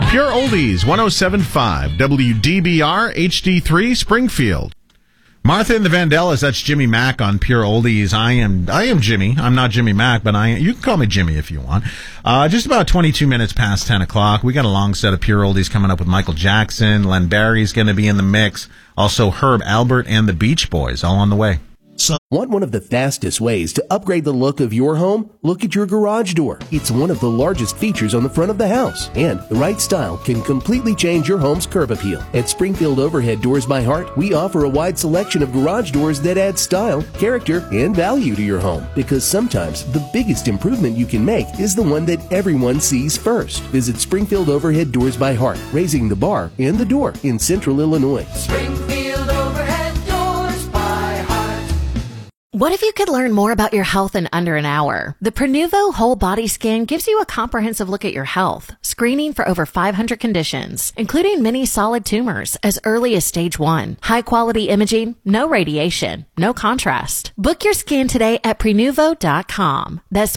Pure Oldies, 107.5, WDBR, HD3, Springfield. Martha and the Vandellas, that's Jimmy Mack on Pure Oldies. I am Jimmy. I'm not Jimmy Mack, but you can call me Jimmy if you want. Just about 22 minutes past 10 o'clock. We got a long set of Pure Oldies coming up with Michael Jackson. Len Barry's going to be in the mix. Also Herb Alpert and the Beach Boys, all on the way. Want one of the fastest ways to upgrade the look of your home? Look at your garage door. It's one of the largest features on the front of the house, and the right style can completely change your home's curb appeal. At Springfield Overhead Doors by Heart, we offer a wide selection of garage doors that add style, character, and value to your home. Because sometimes the biggest improvement you can make is the one that everyone sees first. Visit Springfield Overhead Doors by Heart, raising the bar and the door in Central Illinois. Springfield Overhead Doors by Heart. What if you could learn more about your health in under an hour? The Prenuvo Whole Body Scan gives you a comprehensive look at your health, screening for over 500 conditions, including many solid tumors as early as stage 1. High-quality imaging, no radiation, no contrast. Book your scan today at Prenuvo.com. That's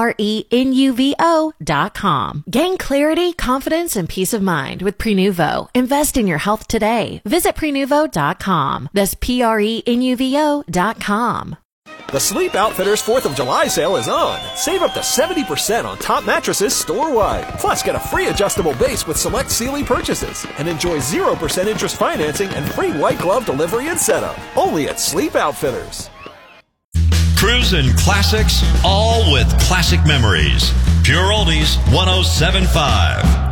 Prenuvo.com. Gain clarity, confidence, and peace of mind with Prenuvo. Invest in your health today. Visit Prenuvo.com. That's Prenuvo.com. The Sleep Outfitters 4th of July sale is on. Save up to 70% on top mattresses store-wide. Plus, get a free adjustable base with select Sealy purchases. And enjoy 0% interest financing and free white glove delivery and setup. Only at Sleep Outfitters. Cruising classics, all with classic memories. Pure Oldies 107.5.